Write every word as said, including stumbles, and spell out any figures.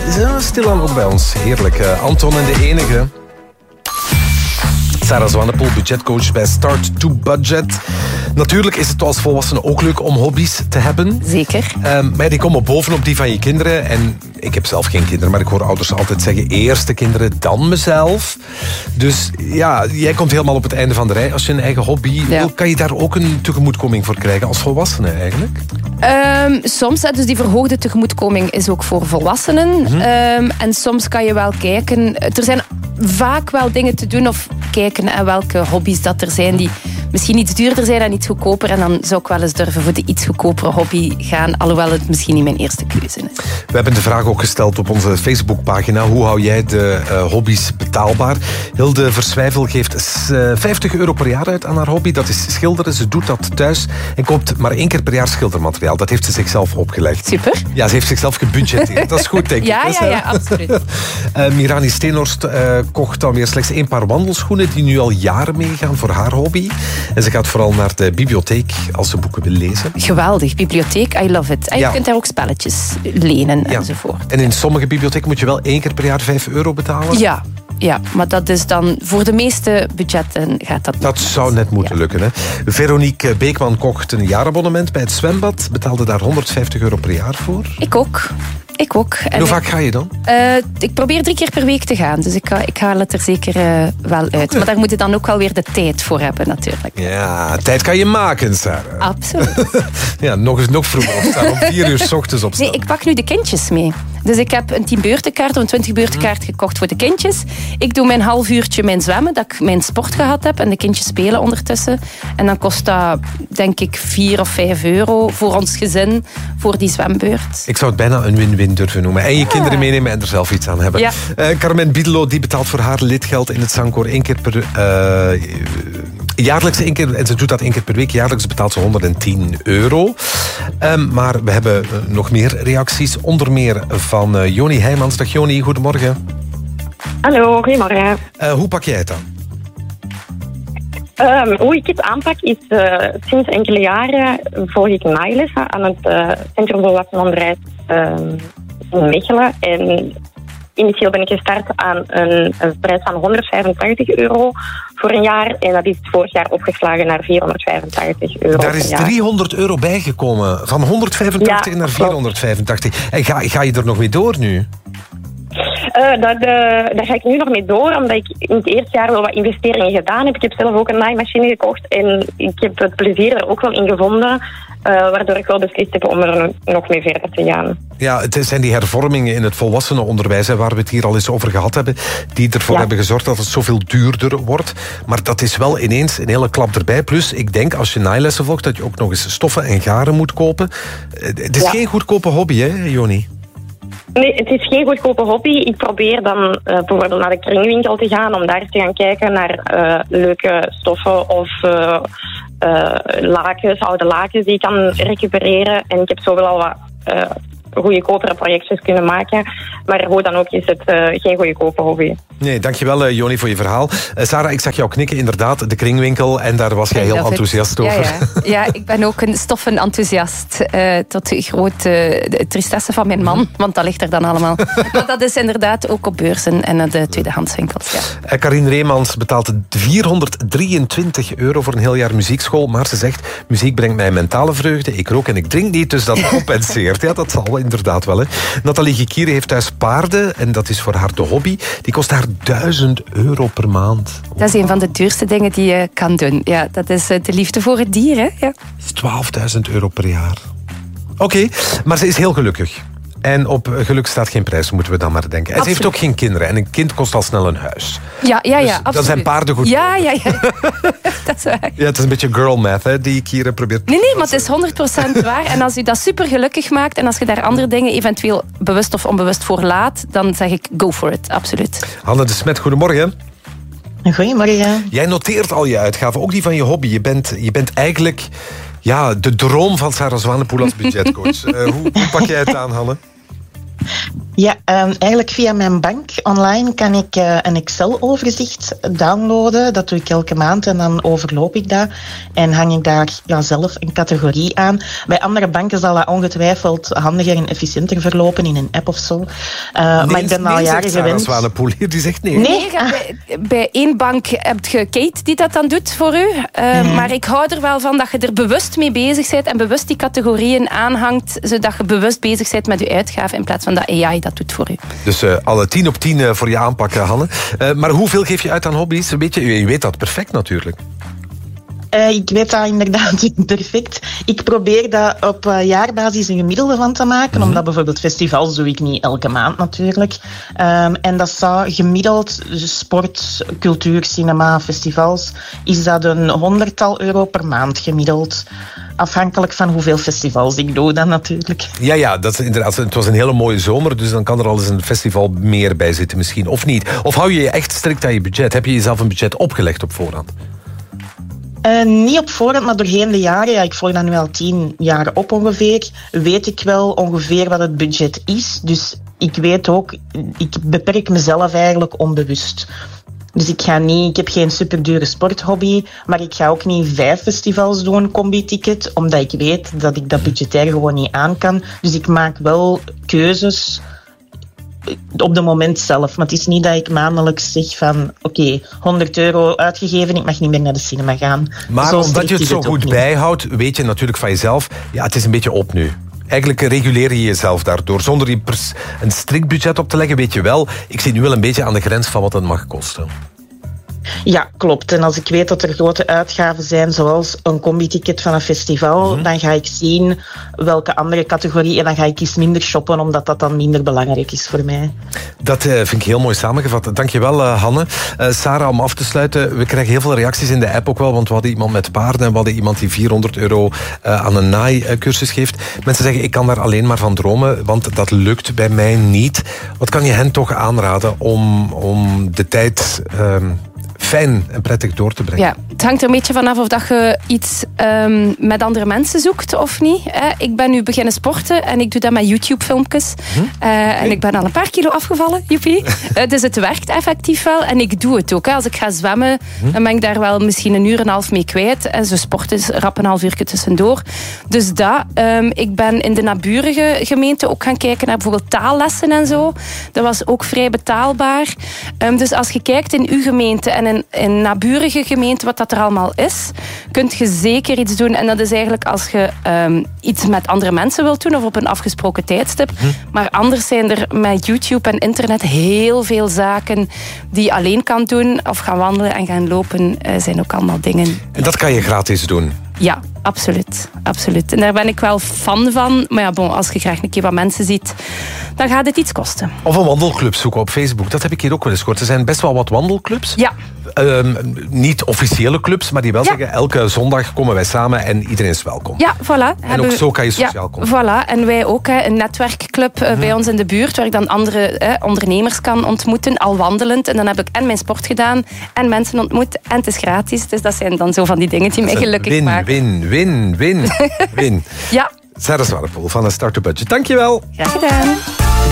Zo, stilaan ook bij ons. Heerlijk. Uh, Anton en de enige. Sarah Zwanepoel, budgetcoach bij Start to Budget. Natuurlijk is het als volwassene ook leuk om hobby's te hebben. Zeker. Um, maar die komen bovenop die van je kinderen. En ik heb zelf geen kinderen, maar ik hoor ouders altijd zeggen... eerst de kinderen, dan mezelf. Dus ja, jij komt helemaal op het einde van de rij als je een eigen hobby... Ja. Kan je daar ook een tegemoetkoming voor krijgen als volwassene eigenlijk? Um, soms, dus die verhoogde tegemoetkoming is ook voor volwassenen. Mm-hmm. Um, en soms kan je wel kijken... Er zijn vaak wel dingen te doen of kijken naar welke hobby's dat er zijn die misschien iets duurder zijn en iets goedkoper. En dan zou ik wel eens durven voor de iets goedkopere hobby gaan, alhoewel het misschien niet mijn eerste keuze is. We hebben de vraag ook gesteld op onze Facebookpagina. Hoe hou jij de uh, hobby's betaalbaar? Hilde Verswijvel geeft uh, vijftig euro per jaar uit aan haar hobby. Dat is schilderen. Ze doet dat thuis en koopt maar één keer per jaar schildermateriaal. Dat heeft ze zichzelf opgelegd. Super. Ja, ze heeft zichzelf gebudgeteerd. Dat is goed, denk ik. Ja, ja, ja, absoluut. uh, Mirani Steenhorst uh, kocht dan weer slechts één paar wandelschoenen die nu al jaren meegaan voor haar hobby. En ze gaat vooral naar de bibliotheek als ze boeken wil lezen. Geweldig, bibliotheek, I love it. En je ja. kunt daar ook spelletjes lenen ja. enzovoort. En in sommige bibliotheken moet je wel één keer per jaar vijf euro betalen? Ja. Ja, maar dat is dan voor de meeste budgetten gaat dat niet. Dat zou net moeten ja. lukken. Hè? Veronique Beekman kocht een jaarabonnement bij het zwembad. Betaalde daar honderdvijftig euro per jaar voor. Ik ook. Ik ook. En hoe vaak ga je dan? Uh, ik probeer drie keer per week te gaan. Dus ik, ik haal het er zeker uh, wel uit. Okay. Maar daar moet je dan ook wel weer de tijd voor hebben, natuurlijk. Ja, tijd kan je maken, Sarah. Absoluut. ja, nog eens nog vroeger opstaan. Om vier uur 's ochtends opstaan. Nee, ik pak nu de kindjes mee. Dus ik heb een tien beurtenkaart of een twintig beurtenkaart gekocht voor de kindjes. Ik doe mijn half uurtje mijn zwemmen, dat ik mijn sport gehad heb. En de kindjes spelen ondertussen. En dan kost dat, denk ik, vier of vijf euro voor ons gezin, voor die zwembeurt. Ik zou het bijna een win-win durven noemen. En je ja. kinderen meenemen en er zelf iets aan hebben. Ja. Uh, Carmen Biedelo, die betaalt voor haar lidgeld in het Zangkoor één keer per... Uh, jaarlijks één keer, en ze doet dat één keer per week. Jaarlijks betaalt ze honderdtien euro. Um, maar we hebben uh, nog meer reacties. Onder meer van uh, Joni Heijmans. Dag Joni, goedemorgen. Hallo, goedemorgen. Uh, hoe pak jij het aan? Um, hoe ik het aanpak is, uh, sinds enkele jaren volg ik naailessen aan het uh, Centrum Volwassen Onderwijs uh, in Mechelen. En initieel ben ik gestart aan een, een prijs van honderdvijfentachtig euro voor een jaar. En dat is vorig jaar opgeslagen naar vierhonderdvijfentachtig euro. Daar is driehonderd euro bijgekomen. Van honderdvijfentachtig ja, naar vierhonderdvijfentachtig. En ga, ga je er nog mee door nu? Uh, dat, uh, daar ga ik nu nog mee door, omdat ik in het eerste jaar wel wat investeringen gedaan heb. Ik heb zelf ook een naaimachine gekocht en ik heb het plezier er ook wel in gevonden, uh, waardoor ik wel beslist heb om er nog mee verder te gaan. Ja, het zijn die hervormingen in het volwassenenonderwijs, hè, waar we het hier al eens over gehad hebben, die ervoor ja. hebben gezorgd dat het zoveel duurder wordt. Maar dat is wel ineens een hele klap erbij. Plus, ik denk, als je naailessen volgt, dat je ook nog eens stoffen en garen moet kopen. Het is ja. geen goedkope hobby, hè, Joni? Nee, het is geen goedkope hobby. Ik probeer dan uh, bijvoorbeeld naar de kringwinkel te gaan om daar te gaan kijken naar uh, leuke stoffen of uh, uh, lakens, oude lakens die ik kan recupereren. En ik heb zo wel al wat uh, goedkopere projectjes kunnen maken. Maar hoe dan ook is het uh, geen goedkope hobby. Nee, dankjewel uh, Joni voor je verhaal. Uh, Sarah, ik zag jou knikken, inderdaad, de kringwinkel. En daar was jij heel enthousiast het. over. Ja, ja. ja, ik ben ook een stoffenenthousiast. Uh, tot de grote uh, tristesse van mijn man. Want dat ligt er dan allemaal. Maar dat is inderdaad ook op beurzen en de tweedehandswinkels. Ja. Uh, Karine Reemans betaalt vierhonderddrieëntwintig euro voor een heel jaar muziekschool. Maar ze zegt, muziek brengt mij mentale vreugde. Ik rook en ik drink niet, dus dat compenseert. Ja, dat zal inderdaad wel. Hè. Nathalie Gikiere heeft thuis paarden. En dat is voor haar de hobby. Die kost haar duizend euro per maand. Dat is een van de duurste dingen die je kan doen. Ja, dat is de liefde voor het dier. Hè? Ja. Dat is twaalfduizend euro per jaar. Oké, okay, maar ze is heel gelukkig. En op geluk staat geen prijs, moeten we dan maar denken. En absoluut. Ze heeft ook geen kinderen. En een kind kost al snel een huis. Ja, ja, ja, dus absoluut. Dan zijn paarden goed. Ja, ja, ja. Dat is waar. Ja, het is een beetje girl math, hè, die ik hier probeer... Nee, nee, maar het is honderd procent waar. En als u dat super gelukkig maakt en als je daar andere dingen eventueel bewust of onbewust voor laat, dan zeg ik go for it, absoluut. Hanne de Smet, goedemorgen. Goedemorgen. Jij noteert al je uitgaven, ook die van je hobby. Je bent, je bent eigenlijk ja, de droom van Sarah Zwanepoel als budgetcoach. uh, hoe, hoe pak jij het aan, Hanne? Ja, um, eigenlijk via mijn bank online kan ik uh, een Excel-overzicht downloaden. Dat doe ik elke maand en dan overloop ik dat. En hang ik daar ja, zelf een categorie aan. Bij andere banken zal dat ongetwijfeld handiger en efficiënter verlopen in een app of zo. Uh, nee, maar ik ben nee, al jaren gewend. Zwanepoel hier, die zegt nee. Nee? Nee, bij, bij één bank heb je Kate die dat dan doet voor u. Uh, mm. Maar ik hou er wel van dat je er bewust mee bezig bent en bewust die categorieën aanhangt, zodat je bewust bezig bent met je uitgaven in plaats van dat A I dat doet voor u. Dus uh, alle tien op tien uh, voor je aanpakken, Hanne. Uh, maar hoeveel geef je uit aan hobby's? Weet je, je weet dat perfect natuurlijk. Uh, ik weet dat inderdaad perfect. Ik probeer daar op uh, jaarbasis een gemiddelde van te maken, mm-hmm. omdat bijvoorbeeld festivals doe ik niet elke maand natuurlijk. Um, en dat zou gemiddeld, dus sport, cultuur, cinema, festivals, is dat een honderdtal euro per maand gemiddeld. Afhankelijk van hoeveel festivals ik doe dan natuurlijk. Ja, ja, dat is inderdaad, het was een hele mooie zomer, dus dan kan er al eens een festival meer bij zitten misschien. Of niet. Of hou je je echt strikt aan je budget? Heb je jezelf een budget opgelegd op voorhand? Uh, niet op voorhand, maar doorheen de jaren, ja, ik volg dat nu al tien jaar op ongeveer, weet ik wel ongeveer wat het budget is. Dus ik weet ook, ik beperk mezelf eigenlijk onbewust. Dus ik ga niet, ik heb geen superdure sporthobby, maar ik ga ook niet vijf festivals doen, combi-ticket, omdat ik weet dat ik dat budgetair gewoon niet aan kan. Dus ik maak wel keuzes op het moment zelf. Maar het is niet dat ik maandelijks zeg van oké, okay, honderd euro uitgegeven, ik mag niet meer naar de cinema gaan. Maar zo omdat je het zo het goed bijhoudt, weet je natuurlijk van jezelf, ja, het is een beetje op nu. Eigenlijk reguleer je jezelf daardoor. Zonder je pers- een strikt budget op te leggen, weet je wel, ik zit nu wel een beetje aan de grens van wat het mag kosten. Ja, klopt. En als ik weet dat er grote uitgaven zijn, zoals een combi-ticket van een festival, mm-hmm. dan ga ik zien welke andere categorie en dan ga ik iets minder shoppen, omdat dat dan minder belangrijk is voor mij. Dat uh, vind ik heel mooi samengevat. Dankjewel, uh, Hanne. Uh, Sarah, om af te sluiten, we krijgen heel veel reacties in de app ook wel, want we hadden iemand met paarden en we hadden iemand die vierhonderd euro uh, aan een naaicursus geeft. Mensen zeggen, ik kan daar alleen maar van dromen, want dat lukt bij mij niet. Wat kan je hen toch aanraden om, om de tijd Uh, fijn en prettig door te brengen? Ja, het hangt er een beetje vanaf of dat je iets um, met andere mensen zoekt of niet. Hè. Ik ben nu beginnen sporten en ik doe dat met YouTube-filmpjes. Hm? Uh, okay. En ik ben al een paar kilo afgevallen, joepie. uh, dus het werkt effectief wel en ik doe het ook. Hè. Als ik ga zwemmen, hm? dan ben ik daar wel misschien een uur en een half mee kwijt. En zo sporten is rap een half uurtje tussendoor. Dus dat. Um, ik ben in de naburige gemeente ook gaan kijken naar bijvoorbeeld taallessen en zo. Dat was ook vrij betaalbaar. Um, dus als je kijkt in uw gemeente en in in naburige gemeenten wat dat er allemaal is, kunt je zeker iets doen. En dat is eigenlijk als je um, iets met andere mensen wilt doen of op een afgesproken tijdstip. Hm. Maar anders zijn er met YouTube en internet heel veel zaken die je alleen kan doen. Of gaan wandelen en gaan lopen uh, zijn ook allemaal dingen. En dat kan je gratis doen? Ja, absoluut. absoluut. En daar ben ik wel fan van. Maar ja, bon, als je graag een keer wat mensen ziet, dan gaat het iets kosten. Of een wandelclub zoeken op Facebook. Dat heb ik hier ook wel eens gehoord. Er zijn best wel wat wandelclubs. Ja. Um, niet officiële clubs, maar die wel ja. zeggen, elke zondag komen wij samen en iedereen is welkom. Ja, voilà. En ook zo kan je sociaal ja, komen. Voilà. En wij ook, hè, een netwerkclub uh, mm. bij ons in de buurt, waar ik dan andere hè, ondernemers kan ontmoeten, al wandelend. En dan heb ik en mijn sport gedaan, en mensen ontmoet, en het is gratis. Dus dat zijn dan zo van die dingen die mij gelukkig win, maken. Win, win, win, win. Ja. Sarah Zwanepoel van de Start to Budget. Dankjewel. Graag gedaan.